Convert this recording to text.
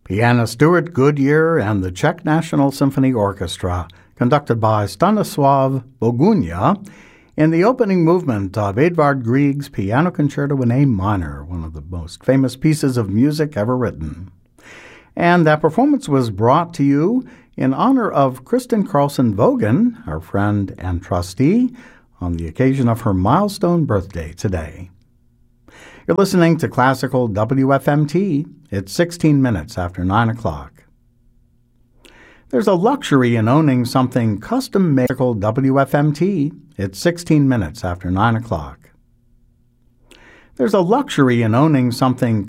Pianist Stuart Goodyear and the Czech National Symphony Orchestra, conducted by Stanislav Bogunia, in the opening movement of Edvard Grieg's Piano Concerto in A minor, one of the most famous pieces of music ever written. And that performance was brought to you in honor of Kristen Carlson Vogan, our friend and trustee, on the occasion of her milestone birthday today. You're listening to Classical WFMT. It's 16 minutes after 9 o'clock. There's a luxury in owning something custom-made. Classical WFMT. It's 16 minutes after 9 o'clock. There's a luxury in owning something